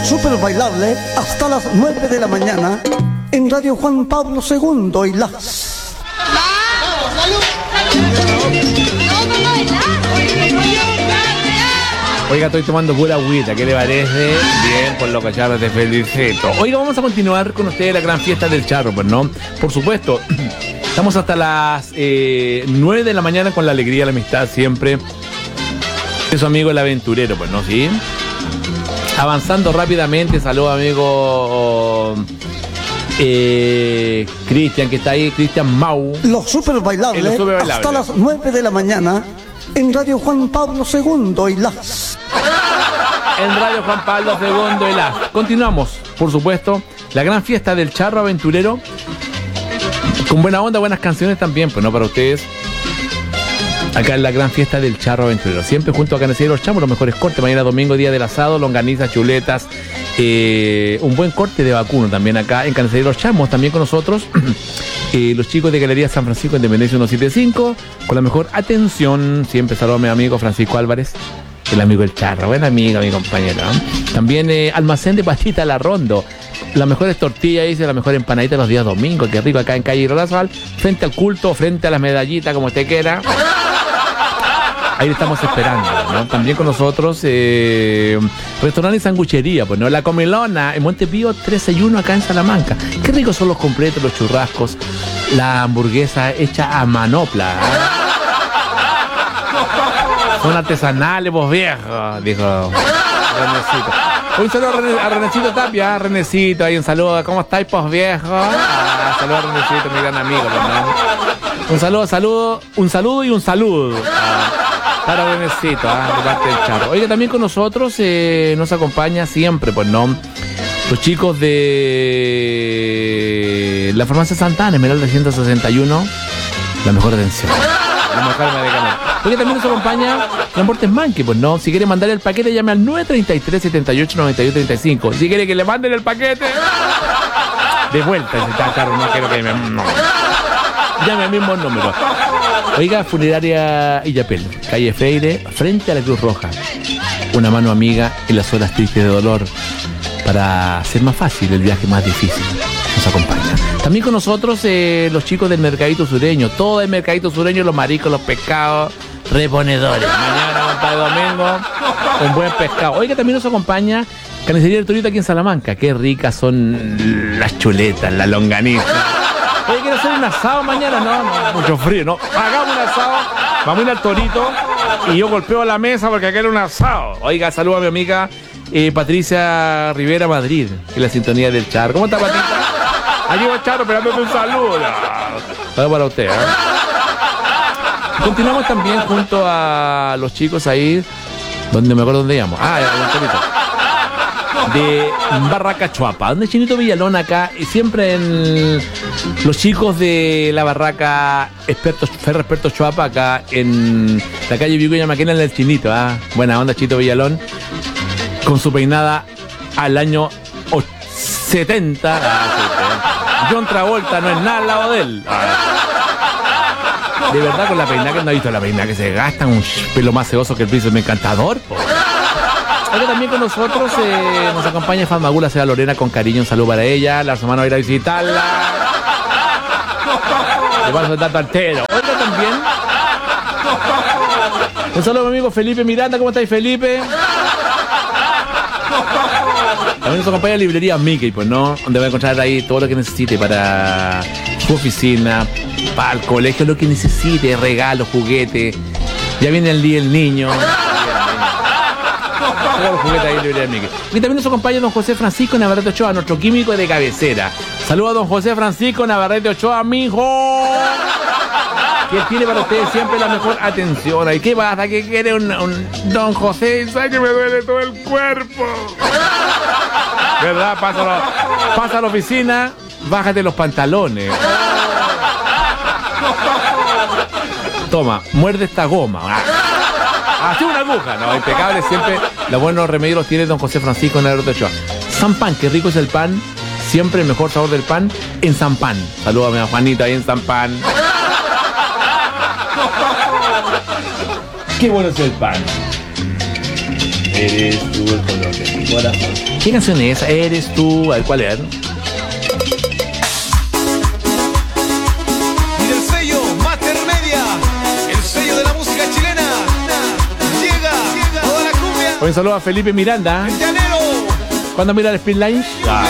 Super Bailable hasta las 9 de la mañana en Radio Juan Pablo II y las... Oiga, estoy tomando pura agüita, ¿qué le parece? Bien, por lo que Charro te felicito. Oiga, vamos a continuar con ustedes la gran fiesta del Charro, pues, ¿no? Por supuesto, estamos hasta las 9 de la mañana con la alegría, la amistad siempre de su amigo el aventurero, pues, ¿no? ¿Sí? Avanzando rápidamente, saludos amigo Cristian, que está ahí, Cristian Mau. Los Super Bailables hasta las 9 de la mañana en Radio Juan Pablo II y las... En Radio Juan Pablo II y las... Continuamos, por supuesto, la gran fiesta del Charro Aventurero, con buena onda, buenas canciones también, pues, ¿no? Para ustedes. Acá en la gran fiesta del Charro Aventurero, siempre junto a Carnicería Los Chamos, los mejores cortes. Mañana domingo, día del asado, longanizas, chuletas, un buen corte de vacuno también acá en Carnicería Los Chamos. También con nosotros los chicos de Galería San Francisco, Independencia 175, con la mejor atención. Siempre saludo a mi amigo Francisco Álvarez, el amigo del Charro, buen amigo, mi compañero, ¿no? También almacén de pastita La Rondo, las mejores tortillas, dice, la mejor empanadita los días domingos, qué rico, acá en calle Rodazal, frente al culto, frente a las medallitas, como usted quiera. Ahí le estamos esperando, ¿no? También con nosotros, restaurante y sanguchería, pues, ¿no? La Comelona, en Montepío 361, acá en Salamanca. Qué ricos son los completos, los churrascos, la hamburguesa hecha a manopla, ¿eh? Son artesanales, vos viejos, dijo Renecito. Un saludo a Renecito Tapia, Renecito, ahí un saludo, ¿cómo estáis, pues viejos? Saludo a Renecito, mi gran amigo, ¿no? Un saludo y un saludo. Para Renecito, de parte del Charro. Oiga, también con nosotros nos acompaña siempre, pues, ¿no? Los chicos de la farmacia Santana, Esmeralda 161, la mejor atención, la mejor medicamento. Oiga, también nos acompaña Transportes Manque, pues, ¿no? Si quiere mandar el paquete, llame al 933 78 92 35. Si quiere que le manden el paquete, de vuelta, si está caro, no quiero que me... No. Llame al mismo número. Oiga, Funeraria Illapel, calle Freire, frente a la Cruz Roja. Una mano amiga en las horas tristes de dolor, para hacer más fácil el viaje más difícil. Nos acompaña. También con nosotros los chicos del Mercadito Sureño, todo el Mercadito Sureño, los mariscos, los pescados, reponedores. Mañana, compadre, domingo, un buen pescado. Oiga, también nos acompaña Carnicería del Torito aquí en Salamanca. Qué ricas son las chuletas, la longaniza. Oye, ¿quiere hacer un asado mañana? No, mucho frío, no. Hagamos un asado, vamos a ir al Torito y yo golpeo la mesa porque acá era un asado. Oiga, saludo a mi amiga Patricia Rivera Madrid, en la sintonía del Charro. ¿Cómo está, Patricia? Aquí va Charro esperándote un saludo. Saludos para usted, ¿eh? Continuamos también junto a los chicos ahí, donde me acuerdo dónde íbamos. El Torito. De Barraca Chuapa, donde Chinito Villalón acá, y siempre en los chicos de la Barraca Ferro Expertos Chuapa, acá en la calle Vicuña Maquena, en el Chinito, buena onda, Chito Villalón, con su peinada al año 70. John Travolta no es nada al lado de él. De verdad, con la peinada, que no ha visto la peinada que se gasta, un pelo más sedoso que el príncipe encantador, po. Ahora también con nosotros nos acompaña Farmagula Sea Lorena, con cariño, un saludo para ella. La semana va a ir a visitarla. Le paso el dato altero. Oiga, también un saludo a mi amigo Felipe Miranda. ¿Cómo estáis, Felipe? También nos acompaña Librería Mickey, pues, ¿no? Donde va a encontrar ahí todo lo que necesite para su oficina, para el colegio, lo que necesite, regalos, juguetes. Ya viene el día del niño. Todos los juguetes ahí en Librería Mickey. Y también nos acompaña don José Francisco Navarrete Ochoa, nuestro químico de cabecera. Saludos a don José Francisco Navarrete Ochoa, mijo, que tiene para ustedes siempre la mejor atención. ¿Y qué pasa? ¿Qué quiere un don José? ¿Sabe que me duele todo el cuerpo? ¿Verdad? Pasa a la oficina, bájate los pantalones. Toma, muerde esta goma. Así una aguja, ¿no? Impecable siempre. Los buenos remedios los tiene don José Francisco Navarrete Ochoa. San Pan, qué rico es el pan. Siempre el mejor sabor del pan en San Pan. Saludos a mi Juanito ahí en San Pan. Qué bueno es el pan. Eres tú el color de mí. Corazón. ¿Qué canción es esa? ¿Eres tú? A ver, ¿cuál es? Y del sello Master Media, el sello de la música chilena, llega toda la cumbia. Un saludo a Felipe Miranda. El llanero. ¿Cuándo mira el Spin Line? Ya.